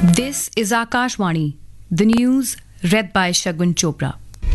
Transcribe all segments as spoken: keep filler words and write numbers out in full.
This is Akashvani, the news read by Shagun Chopra.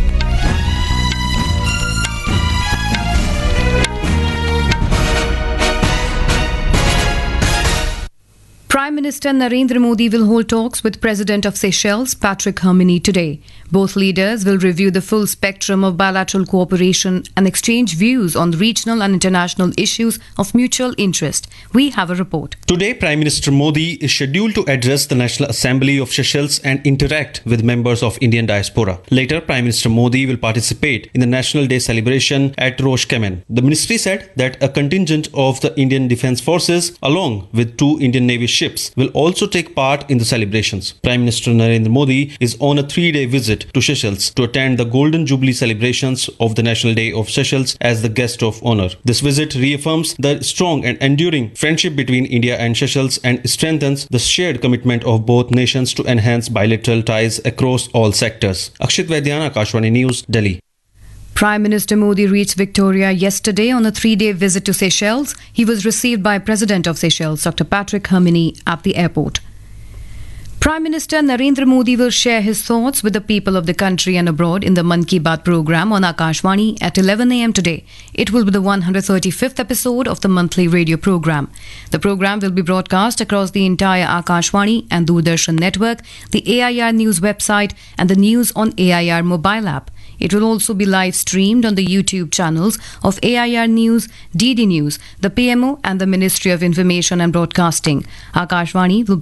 Prime Minister Narendra Modi will hold talks with President of Seychelles, Patrick Herminy, today. Both leaders will review the full spectrum of bilateral cooperation and exchange views on regional and international issues of mutual interest. We have a report. Today, Prime Minister Modi is scheduled to address the National Assembly of Seychelles and interact with members of Indian diaspora. Later, Prime Minister Modi will participate in the National Day celebration at Roche Kamen. The ministry said that a contingent of the Indian Defence Forces, along with two Indian Navy ships, will also take part in the celebrations. Prime Minister Narendra Modi is on a three-day visit to Seychelles to attend the Golden Jubilee celebrations of the National Day of Seychelles as the guest of honor. This visit reaffirms the strong and enduring friendship between India and Seychelles and strengthens the shared commitment of both nations to enhance bilateral ties across all sectors. Akshit Vaidyan, Akashvani News, Delhi. Prime Minister Modi reached Victoria yesterday on a three-day visit to Seychelles. He was received by President of Seychelles, Doctor Patrick Herminy, at the airport. Prime Minister Narendra Modi will share his thoughts with the people of the country and abroad in the Mann Ki Baat program on Akashvani at eleven a m today. It will be the one hundred thirty-fifth episode of the monthly radio program. The program will be broadcast across the entire Akashvani and Doordarshan network, the A I R News website and the News on A I R mobile app. It will also be live streamed on the YouTube channels of A I R News, D D News, the P M O and the Ministry of Information and Broadcasting. Akashvani will